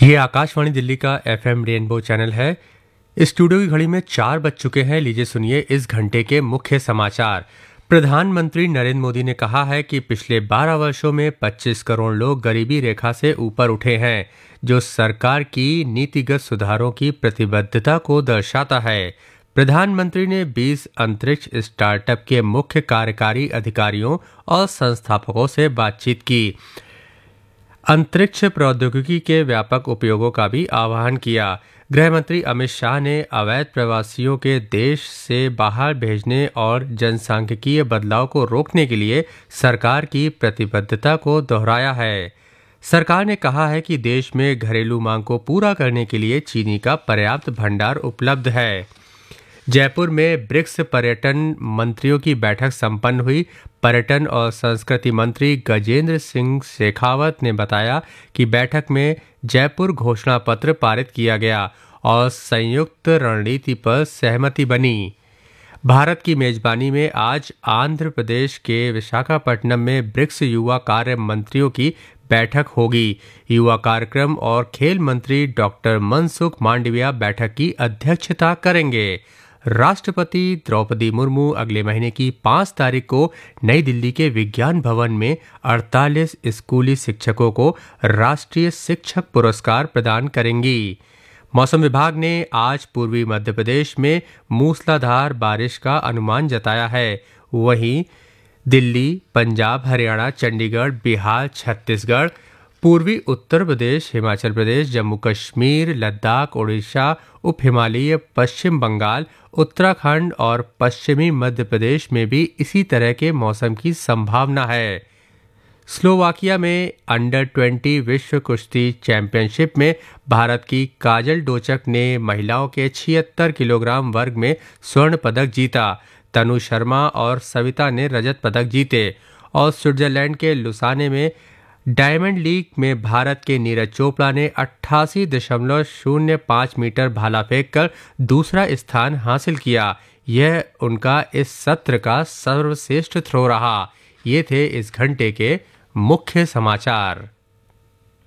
ये आकाशवाणी दिल्ली का FM rainbow channel है। स्टूडियो की घड़ी में 4 बज चुके हैं। लीजिए सुनिए इस घंटे के मुख्य समाचार। प्रधानमंत्री नरेंद्र मोदी ने कहा है कि पिछले 12 वर्षों में 25 करोड़ लोग गरीबी रेखा से ऊपर उठे हैं, जो सरकार की नीतिगत सुधारों की प्रतिबद्धता को दर्शाता है। प्रधानमंत्री ने 20 अंतरिक्ष स्टार्टअप के मुख्य कार्यकारी अधिकारियों और संस्थापकों से बातचीत की। अंतरिक्ष प्रौद्योगिकी के व्यापक उपयोगों का भी आह्वान किया। गृह मंत्री अमित शाह ने अवैध प्रवासियों के देश से बाहर भेजने और जनसांख्यिकीय बदलाव को रोकने के लिए सरकार की प्रतिबद्धता को दोहराया है। सरकार ने कहा है कि देश में घरेलू मांग को पूरा करने के लिए चीनी का पर्याप्त भंडार उपलब्ध है। जयपुर में ब्रिक्स पर्यटन मंत्रियों की बैठक संपन्न हुई। पर्यटन और संस्कृति मंत्री गजेंद्र सिंह शेखावत ने बताया कि बैठक में जयपुर घोषणा पत्र पारित किया गया और संयुक्त रणनीति पर सहमति बनी। भारत की मेजबानी में आज आंध्र प्रदेश के विशाखापट्टनम में ब्रिक्स युवा कार्य मंत्रियों की बैठक होगी। युवा कार्यक्रम और खेल मंत्री डॉक्टर मनसुख मांडविया बैठक की अध्यक्षता करेंगे। राष्ट्रपति द्रौपदी मुर्मू अगले महीने की 5 तारीख को नई दिल्ली के विज्ञान भवन में 48 स्कूली शिक्षकों को राष्ट्रीय शिक्षक पुरस्कार प्रदान करेंगी। मौसम विभाग ने आज पूर्वी मध्य प्रदेश में मूसलाधार बारिश का अनुमान जताया है। वहीं दिल्ली, पंजाब, हरियाणा, चंडीगढ़, बिहार, छत्तीसगढ़, पूर्वी उत्तर प्रदेश, हिमाचल प्रदेश, जम्मू कश्मीर, लद्दाख, ओडिशा, उप हिमालय, पश्चिम बंगाल, उत्तराखंड और पश्चिमी मध्य प्रदेश में भी इसी तरह के मौसम की संभावना है। स्लोवाकिया में अंडर 20 विश्व कुश्ती चैंपियनशिप में भारत की काजल डोचक ने महिलाओं के 76 किलोग्राम वर्ग में स्वर्ण पदक जीता। तनु शर्मा और सविता ने रजत पदक जीते। और स्विट्जरलैंड के लुसाने में डायमंड लीग में भारत के नीरज चोपड़ा ने 88.05 मीटर भाला फेंककर दूसरा स्थान हासिल किया। यह उनका इस सत्र का सर्वश्रेष्ठ थ्रो रहा। ये थे इस घंटे के मुख्य समाचार।